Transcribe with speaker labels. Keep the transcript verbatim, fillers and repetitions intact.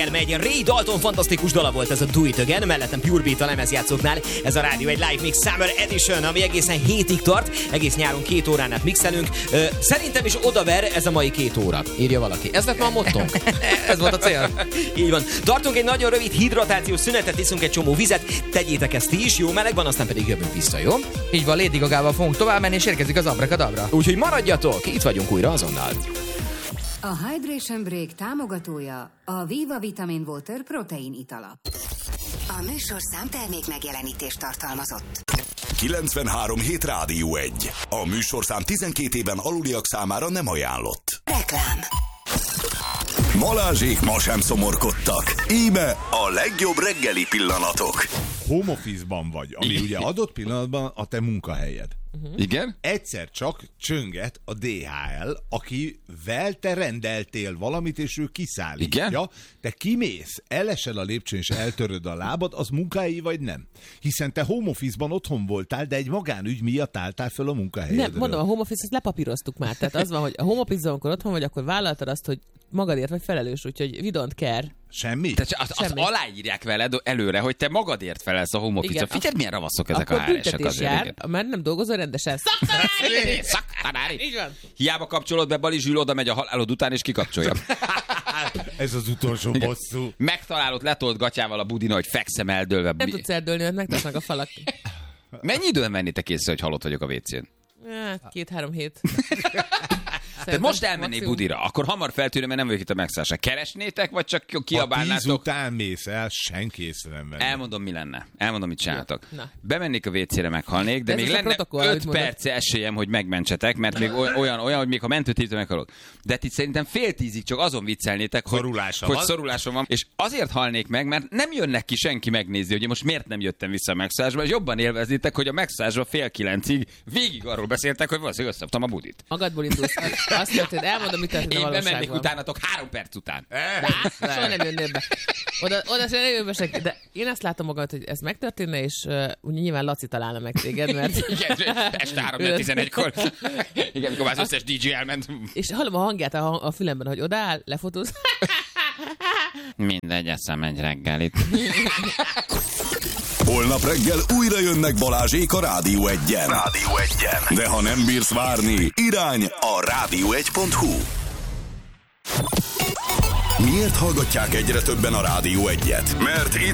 Speaker 1: Elmegy, Ray Dalton fantasztikus dala volt ez a Do It Again, mellettem Pure Beat a lemezjátszóknál, ez a rádió egy Live Mix Summer Edition, ami egészen hétig tart, egész nyáron két órán át mixelünk. Ö, szerintem is odaver ez a mai két óra, írja valaki. Ez lett ma a mottónk.
Speaker 2: Ez volt a cél.
Speaker 1: Így van. Tartunk egy nagyon rövid hidratációs szünetet, iszunk egy csomó vizet, tegyétek ezt ti is, jó meleg van, aztán pedig jövünk vissza, jó?
Speaker 2: Így van, Lady Gagával fogunk tovább menni, és érkezik az Abrakadabra.
Speaker 1: Úgyhogy maradjatok, itt vagyunk újra azonnal.
Speaker 3: A Hydration Break támogatója a Viva Vitamin Water protein itala. A műsor számtermék megjelenítést tartalmazott.
Speaker 4: kilencvenhárom hét Rádió egy. A műsorszám tizenkét éven aluliak számára nem ajánlott.
Speaker 3: Reklám.
Speaker 4: Balázsék ma sem szomorkodtak. Íme a legjobb reggeli pillanatok.
Speaker 5: Home office-ban vagy, ami ugye adott pillanatban a te munkahelyed.
Speaker 6: Uh-huh. Igen?
Speaker 5: Egyszer csak csönget a dé há el, akivel te rendeltél valamit, és ő kiszállítja.
Speaker 6: Igen?
Speaker 5: Te kimész, elesel a lépcsőn, és eltöröd a lábad, az munkahelyi vagy nem? Hiszen te home office-ban otthon voltál, de egy magánügy miatt álltál föl a munkahelyedről.
Speaker 7: Nem, mondom, a home office-t lepapíroztuk már. Tehát az van, hogy a home office-ban, amikor otthon vagy, akkor vállaltad azt, hogy magadért vagy felelős, úgyhogy we don't care.
Speaker 5: Semmi?
Speaker 6: Tehát azt, azt aláírják veled előre, hogy te magadért felelsz a home office-ra. Figyeld, milyen ravaszok ezek
Speaker 7: akkor
Speaker 6: a há er-esek
Speaker 7: büntetés
Speaker 6: azért.
Speaker 7: jár, mert nem dolgozol rendesen. Szaktanári!
Speaker 6: Szaktanári!
Speaker 7: Így van.
Speaker 6: Hiába kapcsolod be, Bali Zsül oda megy a halálod után, és kikapcsolja.
Speaker 5: Ez az utolsó bosszú.
Speaker 6: Megtalálod letolt gatyával a budina, hogy fekszem eldőlve.
Speaker 7: Nem tudsz eldőlni, mert megtesznek a falak.
Speaker 6: Mennyi időn vennétek észre, hogy halott vagyok a vécén?
Speaker 7: Hát, két-három hét.
Speaker 6: Tehát most elmennék budira, akkor hamar feltűnöm, mert nem vagyok itt a megszállásra. Keresnétek, vagy csak kiabálnátok?
Speaker 5: Ha tíz után mész el, senki észre nem venni.
Speaker 6: Elmondom, mi lenne. Elmondom, mit csináltok.
Speaker 7: Na.
Speaker 6: Bemennék a vécére, meghalnék, de
Speaker 7: Ez
Speaker 6: még
Speaker 7: az a
Speaker 6: lenne
Speaker 7: protokoll,
Speaker 6: öt
Speaker 7: amit mondod.
Speaker 6: perc esélyem, hogy megmentsetek, mert még olyan, olyan, hogy még ha mentőt hívtam, meghalok. De itt szerintem fél tízig csak azon viccelnétek, hogy,
Speaker 5: Szorulása
Speaker 6: hogy
Speaker 5: van.
Speaker 6: szorulásom van. És azért halnék meg, mert nem jönnek ki senki megnézni, hogy én most miért nem jöttem vissza a megszállásba, és jobban élveznétek, hogy a megszállásba fél kilencig végig arról beszéltek, hogy valószínűleg összeadtam a budit.
Speaker 7: Magadból indulsz. Azt történt, elmondom, mit történt a
Speaker 6: Én bemennék
Speaker 7: valóságban.
Speaker 6: utánatok három perc után.
Speaker 7: Á, soha nem jönnél be. Oda, oda se nem jön be senki. De én azt látom magad, hogy ez megtörténne, és uh, úgy nyilván Laci találna meg téged, mert...
Speaker 6: Igen, este három tizenegykor. Igen, mikor már az összes dé dzsé elment.
Speaker 7: És hallom a hangját a, a fülemben, hogy odaáll, lefotóz.
Speaker 6: Mindegy, eszem egy reggelit.
Speaker 4: Holnap reggel újra jönnek Balázsék a Rádió egyen. Rádió egyen. De ha nem bírsz várni, irány a rádió egy pont hu. Miért hallgatják egyre többen a Rádió egyet? Mert itt